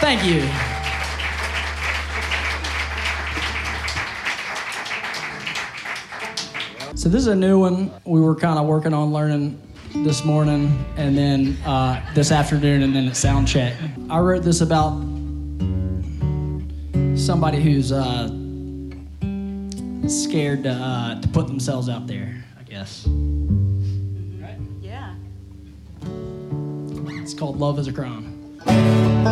Thank you. So this is a new one we were kind of working on learning this morning and then this afternoon and then at sound check. I wrote this about somebody who's scared to put themselves out there, I guess. Right? Yeah. It's called Love is a Crime.